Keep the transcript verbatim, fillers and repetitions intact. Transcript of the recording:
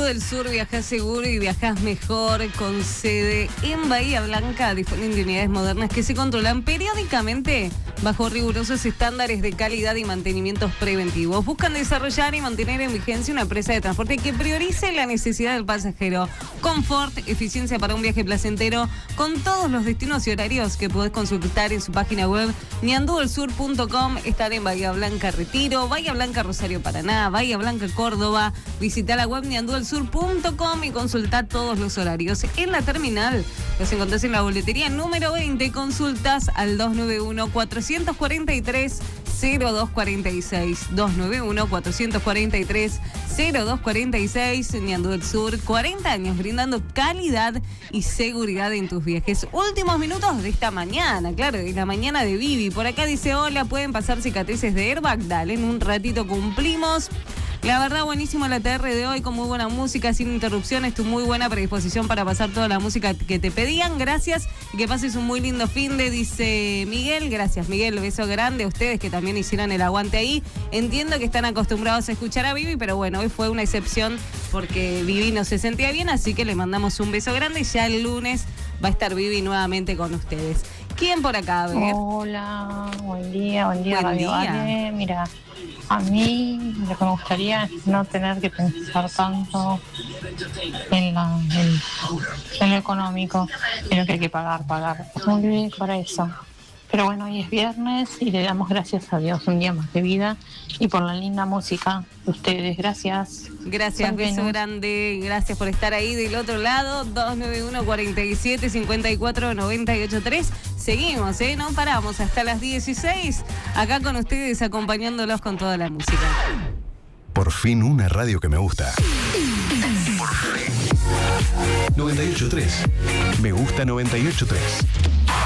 del Sur, viajás seguro y viajás mejor. Con sede en Bahía Blanca, disponen de unidades modernas que se controlan periódicamente bajo rigurosos estándares de calidad y mantenimientos preventivos. Buscan desarrollar y mantener en vigencia una empresa de transporte que priorice la necesidad del pasajero. Confort, eficiencia para un viaje placentero, con todos los destinos y horarios que podés consultar en su página web ñandú del sur punto com. Están en Bahía Blanca Retiro, Bahía Blanca Rosario Paraná, Bahía Blanca Córdoba. Visita la web ñandú del sur punto com y consulta todos los horarios. En la terminal los encontrás en la boletería número veinte. Consultas al dos nueve uno, cuatro cuatro tres, cero dos cuatro seis. dos nueve uno, cuatro cuatro tres, cero dos cuatro seis. Ñandú del Sur, cuarenta años brindando calidad y seguridad en tus viajes. Últimos minutos de esta mañana, claro, de la mañana de Vivi. Por acá dice: hola, ¿pueden pasar cicatrices de airbag? Dale, en un ratito cumplimos. La verdad, buenísimo la T R de hoy, con muy buena música, sin interrupciones, tu muy buena predisposición para pasar toda la música que te pedían. Gracias y que pases un muy lindo fin de, dice Miguel. Gracias, Miguel, beso grande a ustedes que también hicieron el aguante ahí. Entiendo que están acostumbrados a escuchar a Vivi, pero bueno, hoy fue una excepción porque Vivi no se sentía bien, así que le mandamos un beso grande y ya el lunes va a estar Vivi nuevamente con ustedes. ¿Quién por acá? A ver. Hola, buen día, buen día, Buen Radio día. Ale. Mira, a mí lo que me gustaría es no tener que pensar tanto en, la, en, en lo económico, en lo que hay que pagar, pagar. No vivir para eso. Pero bueno, hoy es viernes y le damos gracias a Dios un día más de vida y por la linda música de ustedes. Gracias. Gracias, Soy beso Venus. grande. Gracias por estar ahí del otro lado. dos nueve uno, cuatro siete, cinco cuatro, nueve ocho tres. Seguimos, ¿eh? No paramos hasta las dieciséis. Acá con ustedes, acompañándolos con toda la música. Por fin una radio que me gusta. Por fin. noventa y ocho punto tres. Me gusta noventa y ocho punto tres.